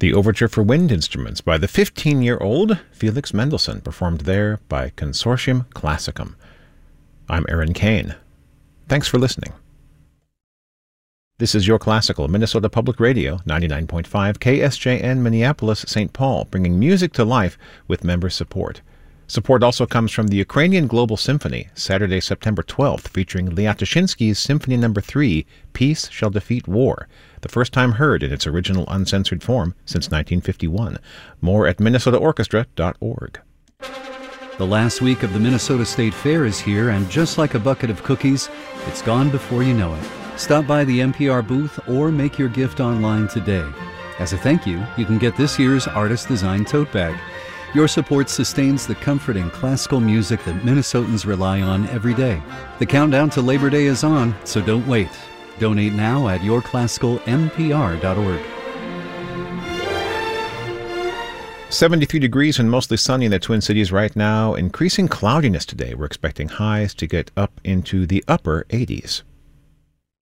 The Overture for Wind Instruments by the 15-year-old Felix Mendelssohn, performed there by Consortium Classicum. I'm Aaron Kane. Thanks for listening. This is Your Classical, Minnesota Public Radio, 99.5 KSJN Minneapolis, St. Paul, bringing music to life with member support. Support also comes from the Ukrainian Global Symphony, Saturday, September 12th, featuring Liatoshinsky's Symphony No. 3, Peace Shall Defeat War, the first time heard in its original uncensored form since 1951. More at minnesotaorchestra.org. The last week of the Minnesota State Fair is here, and just like a bucket of cookies, it's gone before you know it. Stop by the NPR booth or make your gift online today. As a thank you, you can get this year's artist-designed tote bag. Your support sustains the comforting classical music that Minnesotans rely on every day. The countdown to Labor Day is on, so don't wait. Donate now at yourclassicalnpr.org. 73 degrees and mostly sunny in the Twin Cities right now. Increasing cloudiness today. We're expecting highs to get up into the upper 80s.